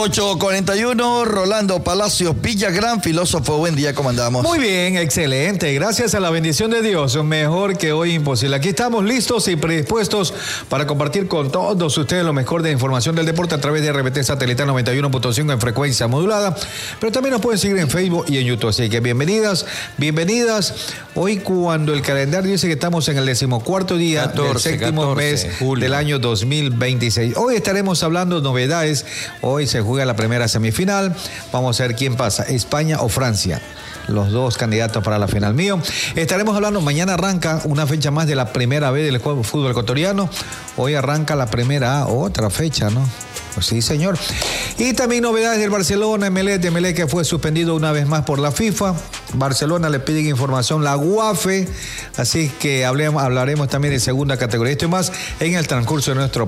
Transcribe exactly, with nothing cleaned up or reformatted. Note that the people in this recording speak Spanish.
ocho cuarenta y uno, Rolando Palacios Villagrán, filósofo, buen día, ¿cómo andamos? Muy bien, excelente, gracias a la bendición de Dios, mejor que hoy imposible. Aquí estamos listos y predispuestos para compartir con todos ustedes lo mejor de la información del deporte a través de R B T Satelital noventa y uno punto cinco en frecuencia modulada, pero también nos pueden seguir en Facebook y en YouTube, así que bienvenidas, bienvenidas. Hoy cuando el calendario dice que estamos en el decimocuarto día catorce, del séptimo catorce, mes julio. Del año dos mil veintiséis. Hoy estaremos hablando de novedades. Hoy se juega la primera semifinal. Vamos a ver quién pasa, España o Francia. Los dos candidatos para la final mío. Estaremos hablando, mañana arranca una fecha más de la primera B del fútbol ecuatoriano. Hoy arranca la primera A, otra fecha, ¿no? Pues sí, señor. Y también novedades del Barcelona, Emelec, Emelec que fue suspendido una vez más por la FIFA. Barcelona le piden información la UAFE, así que hablemos, hablaremos también de segunda categoría. Esto y más en el transcurso de nuestro